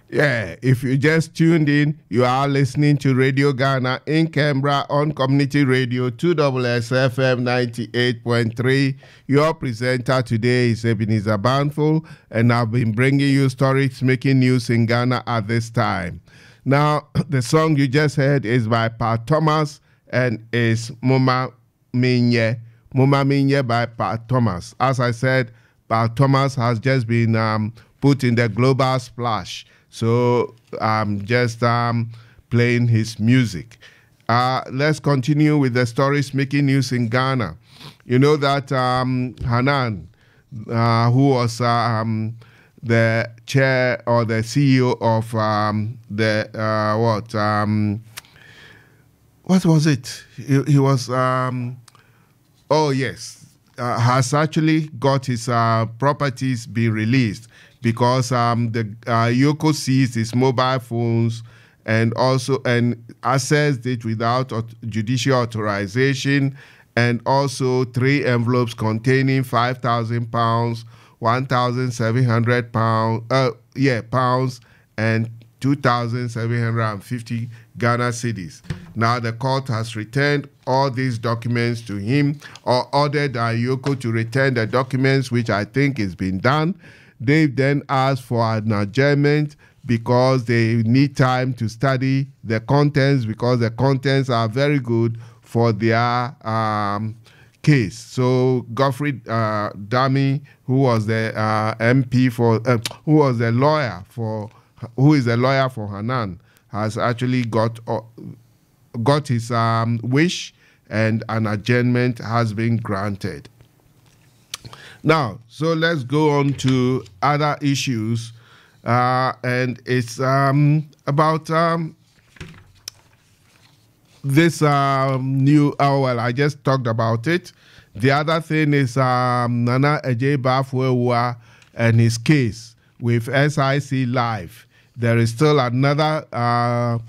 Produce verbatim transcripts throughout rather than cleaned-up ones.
Yeah, if you just tuned in, you are listening to Radio Ghana in Canberra on Community Radio two S S F M ninety-eight point three. Your presenter today is Ebenezer Banful, and I've been bringing you stories making news in Ghana at this time. Now, the song you just heard is by Pat Thomas and is Muma Minye. Muma Minye by Pat Thomas. As I said, Pat Thomas has just been um, put in the global splash. So I'm just um, playing his music. Uh, let's continue with the stories making news in Ghana. You know that um, Hanan, uh, who was um, the chair or the C E O of um, the, uh, what, um, what was it? He, he was, um, oh yes, uh, has actually got his uh, properties be released. Because um, the uh, Yoko seized his mobile phones and also and accessed it without judicial authorization, and also three envelopes containing five thousand pounds, one thousand seven hundred pounds, uh, yeah, pounds, and two thousand seven hundred fifty Ghana cedis. Now the court has returned all these documents to him, or ordered uh, Yoko to return the documents, which I think is being done. They then asked for an adjournment because they need time to study the contents, because the contents are very good for their um, case. So Godfrey uh, Dami, who was the uh, M P for, uh, who was the lawyer for, who is a lawyer for Hanan, has actually got uh, got his um, wish, and an adjournment has been granted. Now, so let's go on to other issues, uh, and it's um, about um, this um, new, oh, well, I just talked about it. The other thing is um, Nana Adjei-Bafo-Awuah and his case with S I C Live. There is still another, uh,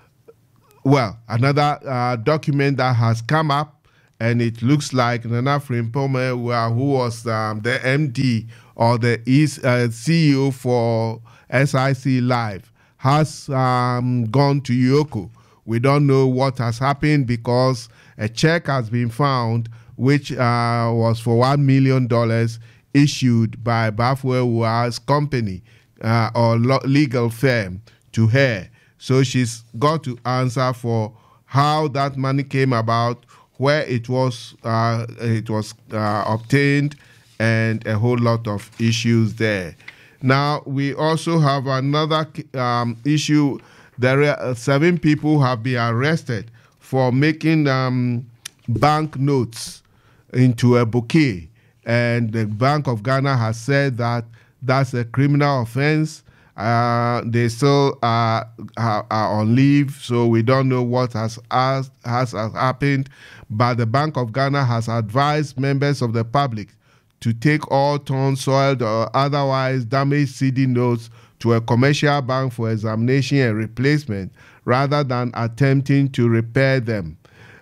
well, another uh, document that has come up, and it looks like Nana Frimpong, who was um, the M D or the uh, C E O for S I C Live, has um, gone to Yoko. We don't know what has happened because a check has been found which uh, was for one million dollars issued by Bafo-Awuah's company uh, or legal firm to her. So she's got to answer for how that money came about, where it was uh, it was uh, obtained, and a whole lot of issues there. Now, we also have another um, issue. There are seven people have been arrested for making um, bank notes into a bouquet, and the Bank of Ghana has said that that's a criminal offense. Uh, they still are, are, are on leave, so we don't know what has, has has happened. But the Bank of Ghana has advised members of the public to take all torn, soiled, or otherwise damaged C D notes to a commercial bank for examination and replacement, rather than attempting to repair them.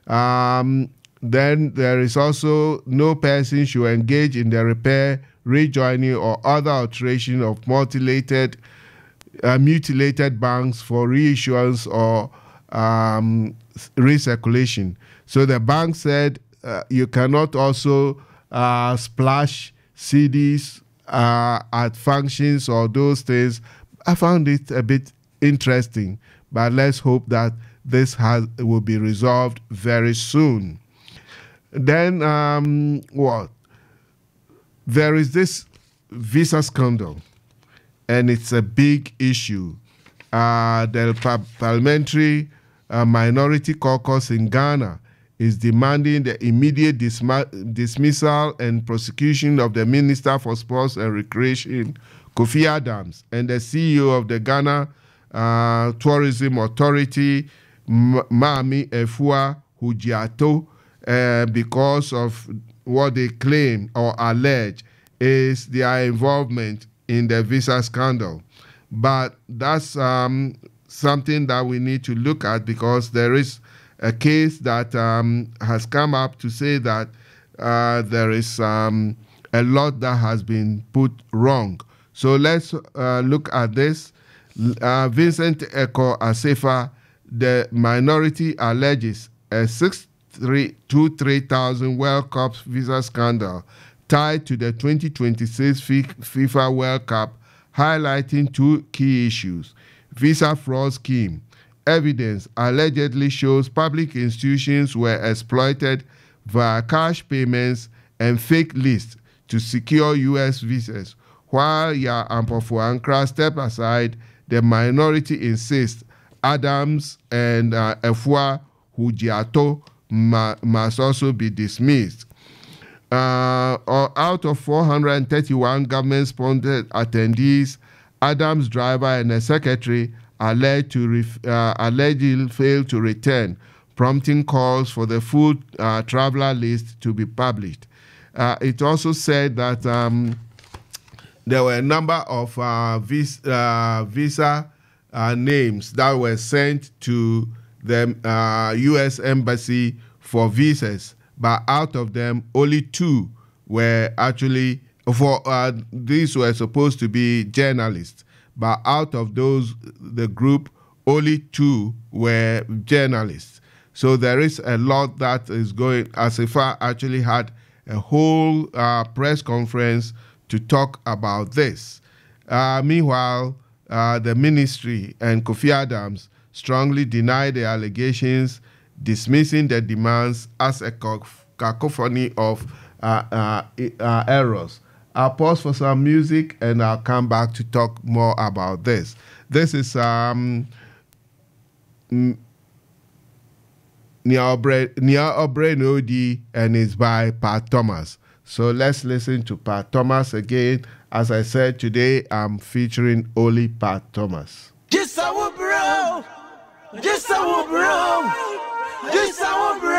Um, then there is also no person should engage in the repair, rejoining, or other alteration of mutilated Uh, mutilated banks for reissuance or um, recirculation. So the bank said uh, you cannot also uh, splash C Ds uh, at functions or those things. I found it a bit interesting, but let's hope that this has will be resolved very soon. Then um, what? There is this visa scandal, and it's a big issue. Uh, the par- Parliamentary uh, Minority Caucus in Ghana is demanding the immediate disma- dismissal and prosecution of the Minister for Sports and Recreation, Kofi Adams, and the C E O of the Ghana uh, Tourism Authority, M- Mami Efua Hujiato, uh, because of what they claim or allege is their involvement in the visa scandal. But that's um, something that we need to look at, because there is a case that um, has come up to say that uh, there is um, a lot that has been put wrong. So let's uh, look at this. Uh, Vincent Eko Asefa, the minority alleges a six hundred twenty-three thousand World Cup visa scandal tied to the twenty twenty-six FIFA World Cup, highlighting two key issues. Visa fraud scheme. Evidence allegedly shows public institutions were exploited via cash payments and fake lists to secure U S visas, while Ya Ampofo-Ankra step aside. The minority insists Adams and uh, Efua Hujiato ma- must also be dismissed. Uh, out of four hundred thirty-one government-sponsored attendees, Adams' driver and a secretary alleged to ref- uh, allegedly failed to return, prompting calls for the full uh, traveler list to be published. Uh, it also said that um, there were a number of uh, vis- uh, visa uh, names that were sent to the uh, U S Embassy for visas, but out of them, only two were actually, for uh, these were supposed to be journalists, but out of those, the group, only two were journalists. So there is a lot that is going. Asefa actually had a whole uh, press conference to talk about this. Uh, meanwhile, uh, the ministry and Kofi Adams strongly deny the allegations, dismissing the demands as a cacophony of uh, uh, uh, errors. I'll pause for some music and I'll come back to talk more about this. This is um, Nia Obre Nodi, and it's by Pat Thomas. So let's listen to Pat Thomas again. As I said, today I'm featuring only Pat Thomas. Just our bro, just our bro, just our bro.